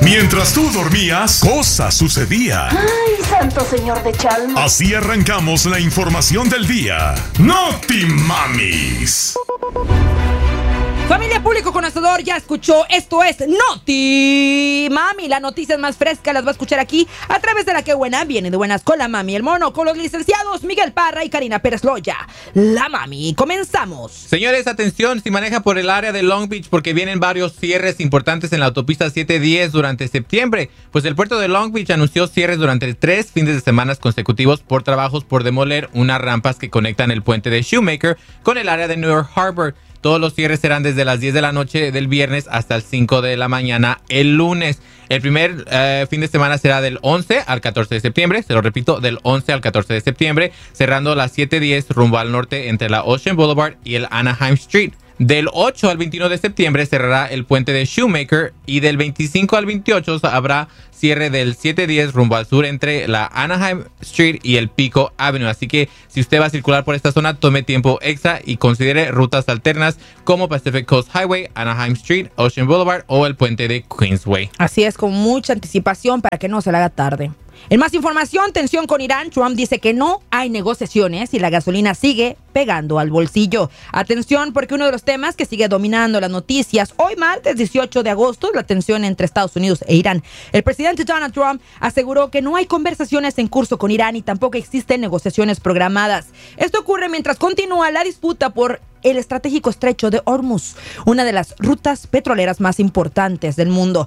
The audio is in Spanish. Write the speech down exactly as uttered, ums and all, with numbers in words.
Mientras tú dormías, cosas sucedían. ¡Ay, santo señor de Chalma! Así arrancamos la información del día. ¡Noti Mamis! Familia, público conocedor, ya escuchó, esto es Noti Mami. Las noticias más frescas las va a escuchar aquí a través de la que buena viene de buenas con la Mami El Mono, con los licenciados Miguel Parra y Karina Pérez Loya. La Mami, comenzamos. Señores, atención, si maneja por el área de Long Beach, porque vienen varios cierres importantes en la autopista siete diez durante septiembre, pues el puerto de Long Beach anunció cierres durante tres fines de semana consecutivos por trabajos por demoler unas rampas que conectan el puente de Shoemaker con el área de New York Harbor. Todos los cierres serán desde las diez de la noche del viernes hasta el cinco de la mañana el lunes. El primer eh, fin de semana será del once al catorce de septiembre. Se lo repito, del once al catorce de septiembre, cerrando las siete diez rumbo al norte entre la Ocean Boulevard y el Anaheim Street. Del ocho al veintiuno de septiembre cerrará el puente de Shoemaker y del veinticinco al veintiocho habrá cierre del siete diez rumbo al sur entre la Anaheim Street y el Pico Avenue. Así que si usted va a circular por esta zona, tome tiempo extra y considere rutas alternas como Pacific Coast Highway, Anaheim Street, Ocean Boulevard o el puente de Queensway. Así es, con mucha anticipación para que no se le haga tarde. En más información, tensión con Irán. Trump dice que no hay negociaciones y la gasolina sigue pegando al bolsillo. Atención, porque uno de los temas que sigue dominando las noticias hoy martes dieciocho de agosto es la tensión entre Estados Unidos e Irán. El presidente Donald Trump aseguró que no hay conversaciones en curso con Irán y tampoco existen negociaciones programadas. Esto ocurre mientras continúa la disputa por el estratégico estrecho de Hormuz, una de las rutas petroleras más importantes del mundo.